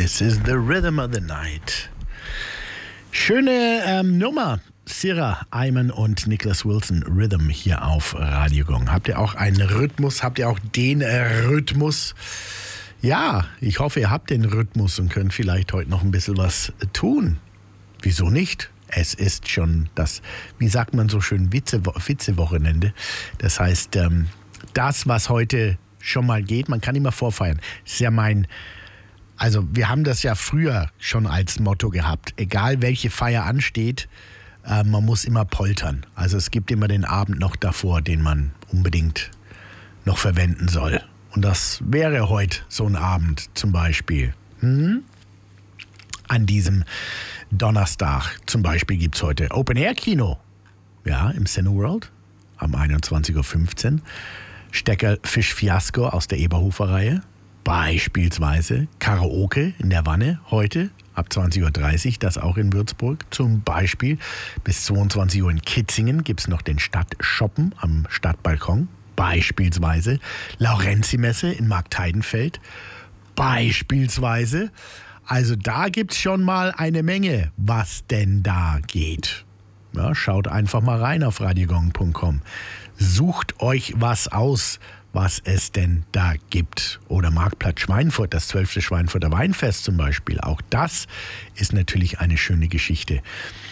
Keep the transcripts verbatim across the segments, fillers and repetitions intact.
This is the rhythm of the night. Schöne ähm, Nummer. Sierra, Iman und Nicholas Wilson, Rhythm hier auf Radio Gong. Habt ihr auch einen Rhythmus? Habt ihr auch den äh, Rhythmus? Ja, ich hoffe, ihr habt den Rhythmus und könnt vielleicht heute noch ein bisschen was tun. Wieso nicht? Es ist schon das, wie sagt man so schön, Witze, Witze-Wochenende. Das heißt, ähm, das, was heute schon mal geht, man kann immer vorfeiern. Das ist ja mein... Also wir haben das ja früher schon als Motto gehabt. Egal welche Feier ansteht, äh, man muss immer poltern. Also es gibt immer den Abend noch davor, den man unbedingt noch verwenden soll. Und das wäre heute so ein Abend zum Beispiel. Hm? An diesem Donnerstag zum Beispiel gibt es heute Open-Air-Kino. Ja, im Cineworld am einundzwanzig Uhr fünfzehn. Stecker Fisch Fiasco aus der Eberhofer-Reihe. Beispielsweise Karaoke in der Wanne heute ab zwanzig Uhr dreißig, das auch in Würzburg. Zum Beispiel bis zweiundzwanzig Uhr in Kitzingen gibt es noch den Stadtshoppen am Stadtbalkon. Beispielsweise Laurenzi-Messe in Marktheidenfeld. Beispielsweise. Also da gibt es schon mal eine Menge, was denn da geht. Ja, schaut einfach mal rein auf radiogong punkt com. Sucht euch was aus, was es denn da gibt. Oder Marktplatz Schweinfurt, das zwölfte Schweinfurter Weinfest zum Beispiel. Auch das ist natürlich eine schöne Geschichte.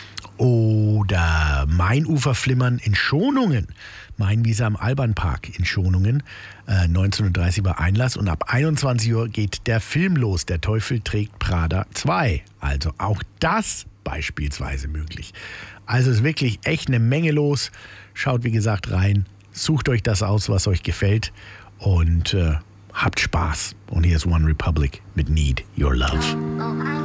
Oder Mainuferflimmern in Schonungen. Mainwiese am Albanpark in Schonungen. Äh, neunzehn Uhr dreißig war Einlass und ab einundzwanzig Uhr geht der Film los. Der Teufel trägt Prada zwei. Also auch das beispielsweise möglich. Also ist wirklich echt eine Menge los. Schaut wie gesagt rein. Sucht euch das aus, was euch gefällt und äh, habt Spaß. Und hier ist One Republic mit Need Your Love.